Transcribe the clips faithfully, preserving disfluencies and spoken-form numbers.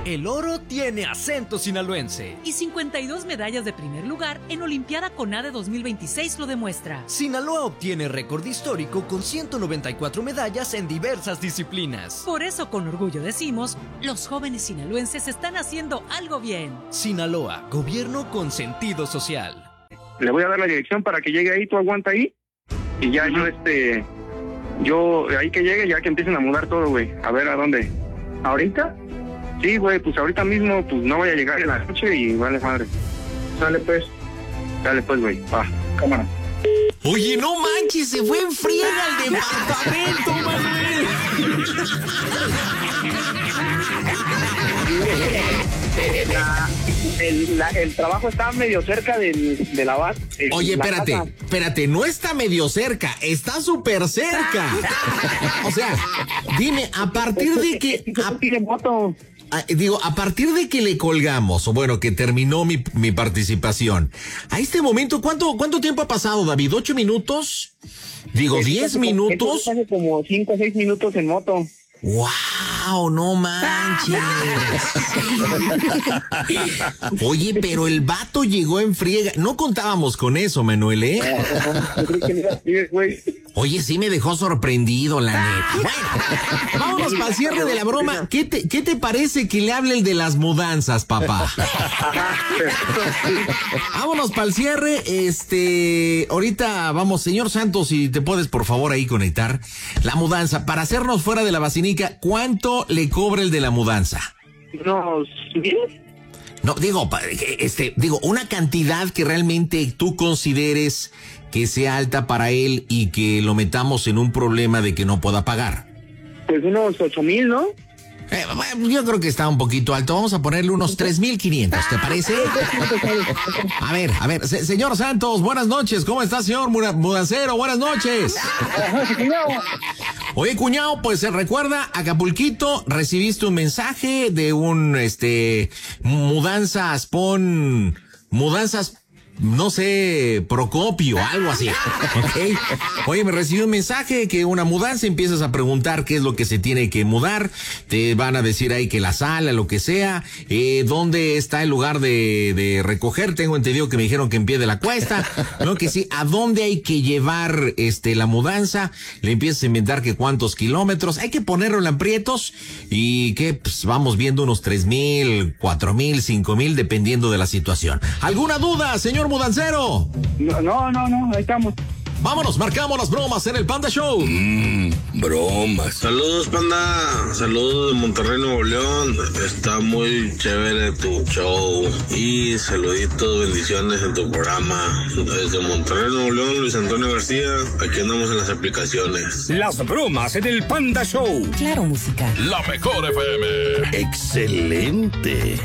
El oro tiene acento sinaloense. Y cincuenta y dos medallas de primer lugar en Olimpiada CONADE dos mil veintiséis lo demuestra. Sinaloa obtiene récord histórico con ciento noventa y cuatro medallas en diversas disciplinas. Por eso con orgullo decimos, los jóvenes sinaloenses están haciendo algo bien. Sinaloa, gobierno con sentido social. Le voy a dar la dirección para que llegue ahí, tú aguanta ahí. Y ya yo, este, yo, ahí que llegue, ya que empiecen a mudar todo, güey. A ver a dónde. ¿Ahorita? Sí, güey, pues ahorita mismo, pues no voy a llegar en la noche y vale madre. Sale pues. Sale pues, güey. Va, cámara. Oye, no manches, se fue en friega al departamento, Manuel. La, el, la, el trabajo está medio cerca del, de la base. Oye, la espérate, casa. espérate, no está medio cerca, está súper cerca. O sea, dime, a partir de que... A, tiene moto. a, digo, a partir de que le colgamos, o bueno, que terminó mi, mi participación, a este momento, ¿cuánto, cuánto tiempo ha pasado, David? ¿Ocho minutos? Digo, diez minutos. Hace como cinco o seis minutos en moto. ¡Wow! ¡No manches! Oye, pero el vato llegó en friega. No contábamos con eso, Manuel, ¿eh? Oye, sí me dejó sorprendido, la neta. Bueno, vámonos para el cierre de la broma. ¿Qué te, qué te parece que le hable el de las mudanzas, papá? Vámonos para el cierre. Este, ahorita vamos, señor Santos, si te puedes por favor ahí conectar. La mudanza, para hacernos fuera de la vacinica, ¿cuánto le cobra el de la mudanza? Unos diez. No, digo, este, digo, una cantidad que realmente tú consideres que sea alta para él y que lo metamos en un problema de que no pueda pagar. Pues unos ocho mil, ¿no? Eh, yo creo que está un poquito alto. Vamos a ponerle unos tres mil quinientos, ¿te parece? A ver, a ver, se, señor Santos, buenas noches. ¿Cómo está, señor mudancero? Buenas noches. Oye, cuñado, pues se recuerda, Acapulquito, recibiste un mensaje de un, este, mudanzas, pon, mudanzas, no sé, Procopio, algo así, ¿ok? Oye, me recibí un mensaje que una mudanza, empiezas a preguntar qué es lo que se tiene que mudar, te van a decir ahí que la sala, lo que sea, eh, dónde está el lugar de, de recoger, tengo entendido que me dijeron que en Pie de la Cuesta, ¿no? Que sí, a dónde hay que llevar, este, la mudanza, le empiezas a inventar que cuántos kilómetros, hay que ponerlo en aprietos y que, pues, vamos viendo unos tres mil, cuatro mil, cinco mil, dependiendo de la situación. ¿Alguna duda, señor mudancero? No, no, no, no, ahí estamos. Vámonos, marcamos las bromas en el Panda Show. Mmm, bromas. Saludos, Panda. Saludos de Monterrey, Nuevo León. Está muy chévere tu show. Y saluditos, bendiciones en tu programa. Desde Monterrey, Nuevo León, Luis Antonio García. Aquí andamos en las aplicaciones. Las bromas en el Panda Show. Claro, música. La mejor F M. Excelente.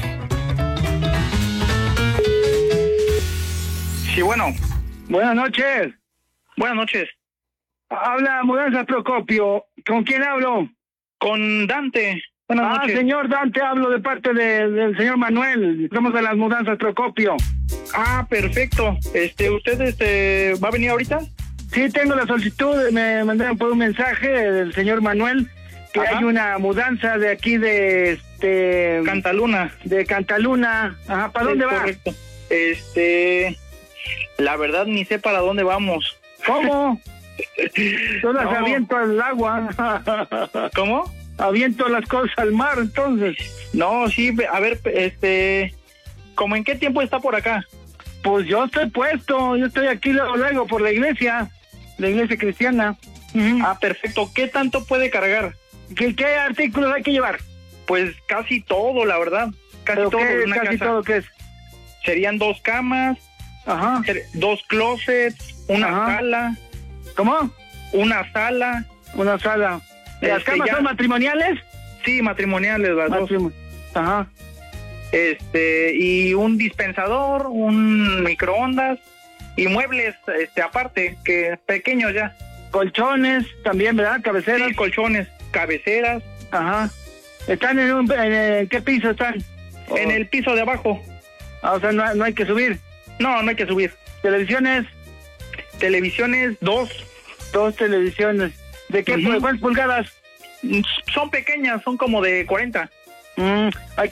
Sí, bueno. Buenas noches. Buenas noches. Habla Mudanza Procopio. ¿Con quién hablo? Con Dante. Buenas ah, noches. Señor Dante, hablo de parte de, del señor Manuel. Somos de las Mudanzas Procopio. Ah, perfecto. Este, ¿usted este va a venir ahorita? Sí, tengo la solicitud. Me mandaron por un mensaje del señor Manuel que Ajá. hay una mudanza de aquí de este Cantaluna. De Cantaluna. Ajá, ¿para dónde va? Correcto. Este, la verdad ni sé para dónde vamos. ¿Cómo? Yo las no. aviento al agua. ¿Cómo? Aviento las cosas al mar, entonces. No, sí, a ver, este, ¿cómo en qué tiempo está por acá? Pues yo estoy puesto, yo estoy aquí luego, luego por la iglesia, la iglesia cristiana. Uh-huh. Ah, perfecto. ¿Qué tanto puede cargar? ¿Qué, qué artículos hay que llevar? Pues casi todo, la verdad. Casi todo. ¿Qué, una casi casa. todo qué es? Serían dos camas, Ajá. dos closets, una Ajá. sala. ¿Cómo? Una sala. Una sala. ¿Las este, camas ya... son matrimoniales? Sí, matrimoniales las Matrim... dos. Ajá. Este, y un dispensador, un microondas y muebles, este, aparte, que pequeños ya. Colchones también, ¿verdad? Cabeceras. Sí, colchones, cabeceras. Ajá. ¿Están en un, en qué piso están? Oh. En el piso de abajo. Ah, o sea, no, no hay que subir. No, no hay que subir. ¿Televisiones? Televisiones, dos. Dos televisiones. ¿De qué? Uh-huh. ¿Cuántas pulgadas? Son pequeñas, son como de cuarenta. Mm, hay